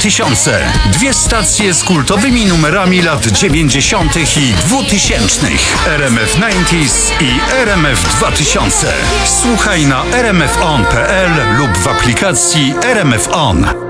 2000. Dwie stacje z kultowymi numerami lat 90. i 2000. RMF 90s i RMF 2000. Słuchaj na rmfon.pl lub w aplikacji RMF On.